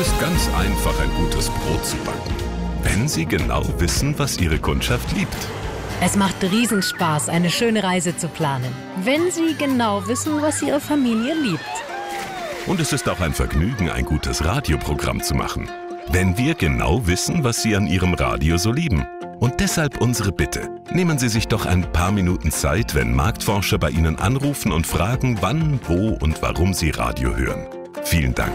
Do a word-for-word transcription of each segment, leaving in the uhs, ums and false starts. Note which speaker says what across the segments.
Speaker 1: ist ganz einfach, ein gutes Brot zu backen, wenn Sie genau wissen, was Ihre Kundschaft liebt.
Speaker 2: Es macht Riesenspaß, eine schöne Reise zu planen, wenn Sie genau wissen, was Ihre Familie liebt.
Speaker 1: Und es ist auch ein Vergnügen, ein gutes Radioprogramm zu machen, wenn wir genau wissen, was Sie an Ihrem Radio so lieben. Und deshalb unsere Bitte. Nehmen Sie sich doch ein paar Minuten Zeit, wenn Marktforscher bei Ihnen anrufen und fragen, wann, wo und warum Sie Radio hören. Vielen Dank.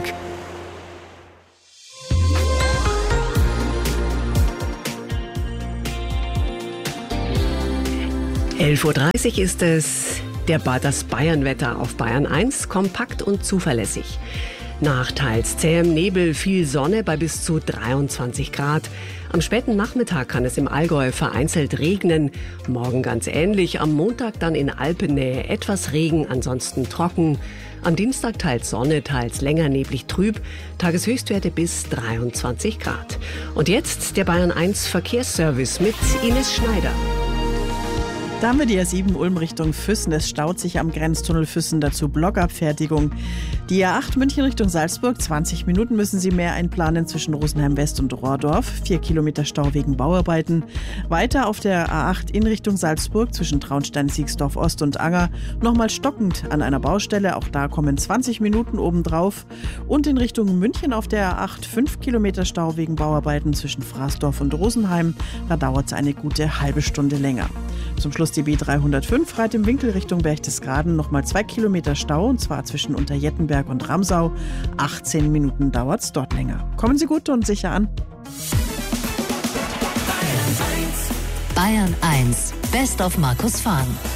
Speaker 3: elf Uhr dreißig ist es, der ba- das Bayernwetter auf Bayern eins, kompakt und zuverlässig. Nach teils zähem Nebel viel Sonne bei bis zu dreiundzwanzig Grad. Am späten Nachmittag kann es im Allgäu vereinzelt regnen. Morgen ganz ähnlich, am Montag dann in Alpennähe etwas Regen, ansonsten trocken. Am Dienstag teils Sonne, teils länger neblig trüb. Tageshöchstwerte bis dreiundzwanzig Grad. Und jetzt der Bayern eins Verkehrsservice mit Ines Schneider.
Speaker 4: Da haben wir die A sieben Ulm Richtung Füssen. Es staut sich am Grenztunnel Füssen, dazu Blockabfertigung. Die A acht München Richtung Salzburg, zwanzig Minuten müssen Sie mehr einplanen zwischen Rosenheim West und Rohrdorf. vier Kilometer Stau wegen Bauarbeiten. Weiter auf der A acht in Richtung Salzburg zwischen Traunstein, Siegsdorf Ost und Anger. Nochmal stockend an einer Baustelle, auch da kommen zwanzig Minuten obendrauf. Und in Richtung München auf der A acht fünf Kilometer Stau wegen Bauarbeiten zwischen Fraßdorf und Rosenheim. Da dauert es eine gute halbe Stunde länger. Zum Schluss die B dreihundertfünf, Reit im Winkel Richtung Berchtesgaden, nochmal zwei Kilometer Stau, und zwar zwischen Unterjettenberg und Ramsau. achtzehn Minuten dauert es dort länger. Kommen Sie gut und sicher an.
Speaker 2: Bayern eins, Best of Markus Fahn.